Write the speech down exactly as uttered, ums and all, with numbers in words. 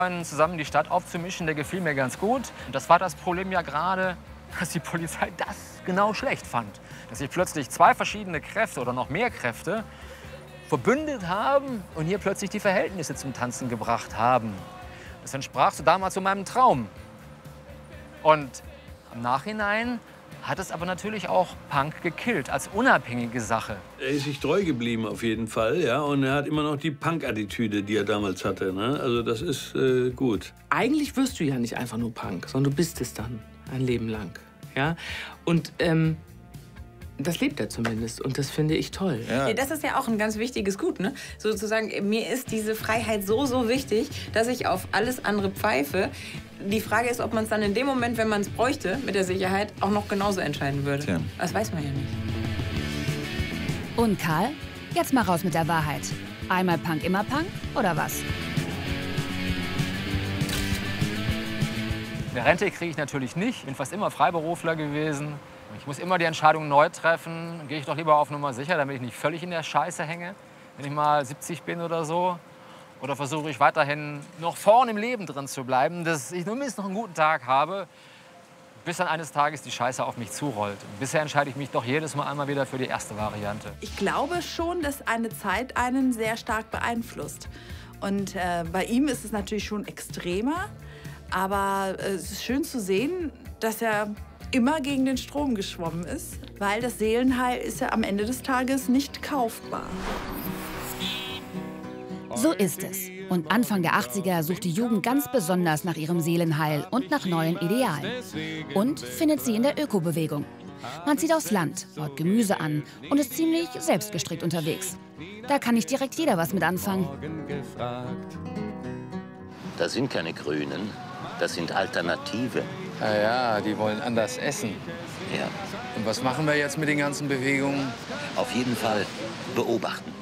Zusammen die Stadt aufzumischen, der gefiel mir ganz gut. Und das war das Problem ja gerade, dass die Polizei das genau schlecht fand. Dass sich plötzlich zwei verschiedene Kräfte oder noch mehr Kräfte verbündet haben und hier plötzlich die Verhältnisse zum Tanzen gebracht haben. Das entsprach so damals so meinem Traum. Und im Nachhinein hat es aber natürlich auch Punk gekillt, als unabhängige Sache. Er ist sich treu geblieben auf jeden Fall, ja, und er hat immer noch die Punk-Attitüde, die er damals hatte, ne? Also das ist äh, gut. Eigentlich wirst du ja nicht einfach nur Punk, sondern du bist es dann ein Leben lang, ja. Und ähm, das lebt er zumindest und das finde ich toll. Ja. Ja, das ist ja auch ein ganz wichtiges Gut, ne? Sozusagen, mir ist diese Freiheit so, so wichtig, dass ich auf alles andere pfeife. Die Frage ist, ob man es dann in dem Moment, wenn man es bräuchte, mit der Sicherheit, auch noch genauso entscheiden würde. Tja. Das weiß man ja nicht. Und Karl? Jetzt mal raus mit der Wahrheit. Einmal Punk, immer Punk oder was? Eine Rente kriege ich natürlich nicht. Bin fast immer Freiberufler gewesen. Ich muss immer die Entscheidung neu treffen. Gehe ich doch lieber auf Nummer sicher, damit ich nicht völlig in der Scheiße hänge, wenn ich mal siebzig bin oder so. Oder versuche ich weiterhin noch vorne im Leben drin zu bleiben, dass ich zumindest noch einen guten Tag habe, bis dann eines Tages die Scheiße auf mich zurollt. Und bisher entscheide ich mich doch jedes Mal einmal wieder für die erste Variante. Ich glaube schon, dass eine Zeit einen sehr stark beeinflusst. Und äh, bei ihm ist es natürlich schon extremer. Aber äh, es ist schön zu sehen, dass er immer gegen den Strom geschwommen ist. Weil das Seelenheil ist ja am Ende des Tages nicht kaufbar. So ist es. Und Anfang der achtziger sucht die Jugend ganz besonders nach ihrem Seelenheil und nach neuen Idealen. Und findet sie in der Ökobewegung. Man zieht aufs Land, baut Gemüse an und ist ziemlich selbstgestrickt unterwegs. Da kann nicht direkt jeder was mit anfangen. Das sind keine Grünen, das sind Alternative. Ja, ja, die wollen anders essen. Ja. Und was machen wir jetzt mit den ganzen Bewegungen? Auf jeden Fall beobachten.